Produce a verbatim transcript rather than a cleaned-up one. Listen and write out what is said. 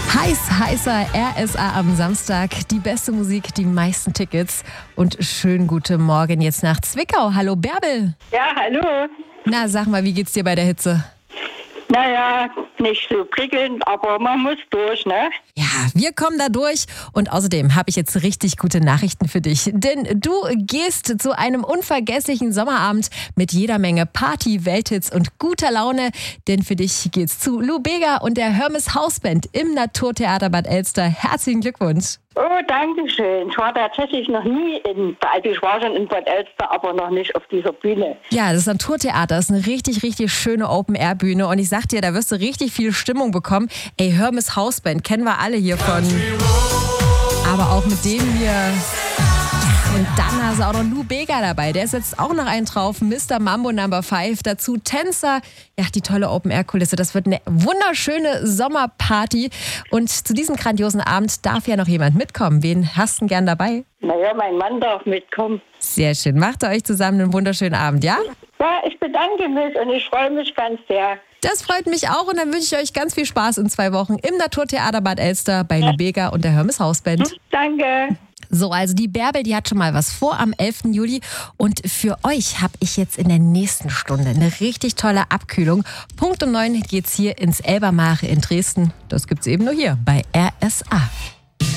Heiß, heißer R S A am Samstag. Die beste Musik, die meisten Tickets. Und schönen guten Morgen jetzt nach Zwickau. Hallo Bärbel. Ja, hallo. Na, sag mal, wie geht's dir bei der Hitze? Naja, nicht so prickelnd, aber man muss durch, ne? Ja, wir kommen da durch. Und außerdem habe ich jetzt richtig gute Nachrichten für dich. Denn du gehst zu einem unvergesslichen Sommerabend mit jeder Menge Party, Welthits und guter Laune. Denn für dich geht's zu Lou Bega und der Hermes Hausband im Naturtheater Bad Elster. Herzlichen Glückwunsch. Oh, danke schön. Ich war tatsächlich noch nie in, also ich war schon in Bad Elster, aber noch nicht auf dieser Bühne. Ja, das Naturtheater ist eine richtig, richtig schöne Open-Air-Bühne. Und ich sag dir, da wirst du richtig viel Stimmung bekommen. Ey, Hermes Hausband, kennen wir alle hier von. Aber auch mit dem hier. Und dann hast du auch noch Lou Bega dabei. Der setzt auch noch einen drauf. Mister Mambo Number fünf. Dazu Tänzer. Ja, die tolle Open-Air-Kulisse. Das wird eine wunderschöne Sommerparty. Und zu diesem grandiosen Abend darf ja noch jemand mitkommen. Wen hast du denn gern dabei? Naja, mein Mann darf mitkommen. Sehr schön. Macht ihr euch zusammen einen wunderschönen Abend, ja? Ja, ich bedanke mich und ich freue mich ganz sehr. Das freut mich auch und dann wünsche ich euch ganz viel Spaß in zwei Wochen im Naturtheater Bad Elster bei Lou Bega und der Hermes Hausband. Danke. So, also die Bärbel, die hat schon mal was vor am elften Juli und für euch habe ich jetzt in der nächsten Stunde eine richtig tolle Abkühlung. Punkt um neun geht's hier ins Elbermare in Dresden. Das gibt's eben nur hier bei R S A.